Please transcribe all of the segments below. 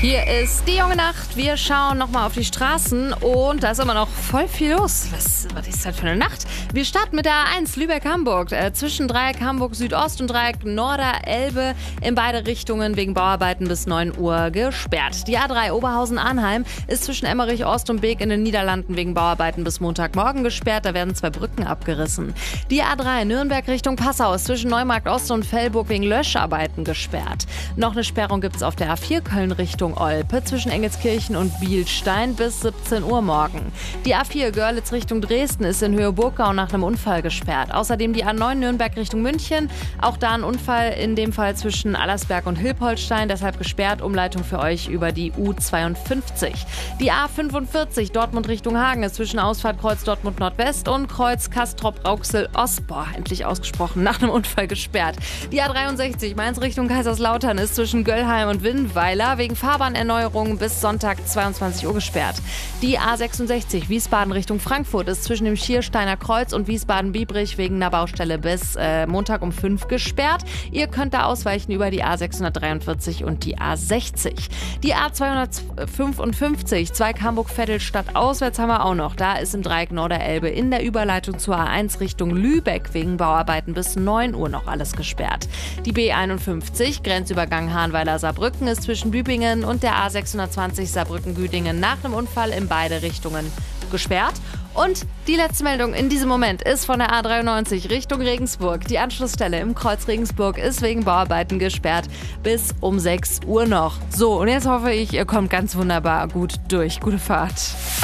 Hier ist die junge Nacht. Wir schauen nochmal auf die Straßen und da ist immer noch voll viel los. Was ist das für eine Nacht? Wir starten mit der A1 Lübeck-Hamburg. Zwischen Dreieck Hamburg Südost und Dreieck Norder-Elbe in beide Richtungen wegen Bauarbeiten bis 9 Uhr gesperrt. Die A3 Oberhausen-Arnheim ist zwischen Emmerich Ost und Beek in den Niederlanden wegen Bauarbeiten bis Montagmorgen gesperrt. Da werden 2 Brücken abgerissen. Die A3 Nürnberg Richtung Passau ist zwischen Neumarkt Ost und Velburg wegen Löscharbeiten gesperrt. Noch eine Sperrung gibt es auf der A4 Köln Richtung Olpe zwischen Engelskirchen und Bielstein bis 17 Uhr morgen. Die A4 Görlitz Richtung Dresden ist in Höhe Burgau nach einem Unfall gesperrt. Außerdem die A9 Nürnberg Richtung München. Auch da ein Unfall, in dem Fall zwischen Allersberg und Hilpoltstein, deshalb gesperrt. Umleitung für euch über die U52. Die A45 Dortmund Richtung Hagen ist zwischen Ausfahrt Kreuz Dortmund Nordwest und Kreuz Castrop-Rauxel-Ost, endlich ausgesprochen, nach einem Unfall gesperrt. Die A63 Mainz Richtung Kaiserslautern ist zwischen Göllheim und Winnweiler wegen Fahrbahnerneuerung bis Sonntag 22 Uhr gesperrt. Die A66 Wiesbaden Richtung Frankfurt ist zwischen dem Schiersteiner Kreuz und Wiesbaden-Biebrich wegen einer Baustelle bis Montag um 5 gesperrt. Ihr könnt da ausweichen über die A643 und die A60. Die A255 Zweig Hamburg-Vettelstadt auswärts haben wir auch noch. Da ist im Dreieck Norderelbe in der Überleitung zur A1 Richtung Lübeck wegen Bauarbeiten bis 9 Uhr noch alles gesperrt. Die B51 Grenzübergang Hahnweiler-Saarbrücken ist zwischen Bübingen und der A620 Saarbrücken-Güdingen nach einem Unfall in beide Richtungen gesperrt. Und die letzte Meldung in diesem Moment ist von der A93 Richtung Regensburg. Die Anschlussstelle im Kreuz Regensburg ist wegen Bauarbeiten gesperrt bis um 6 Uhr noch. So, und jetzt hoffe ich, ihr kommt ganz wunderbar gut durch. Gute Fahrt.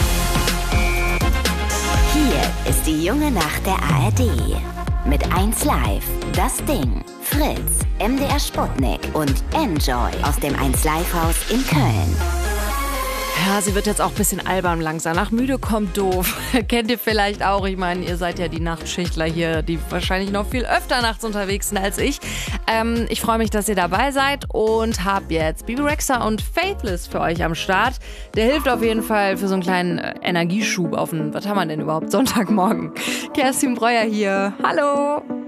Hier ist die junge Nacht der ARD. Mit 1 Live, das Ding, Fritz, MDR Sputnik und Enjoy aus dem 1 Live Haus in Köln. Ja, sie wird jetzt auch ein bisschen albern langsam. Nach müde kommt doof. Kennt ihr vielleicht auch. Ich meine, ihr seid ja die Nachtschichtler hier, die wahrscheinlich noch viel öfter nachts unterwegs sind als ich. Ich freue mich, dass ihr dabei seid und habe jetzt Bebe Rexha und Faithless für euch am Start. Der hilft auf jeden Fall für so einen kleinen Energieschub auf den, was haben wir denn überhaupt, Sonntagmorgen. Kerstin Breuer hier. Hallo!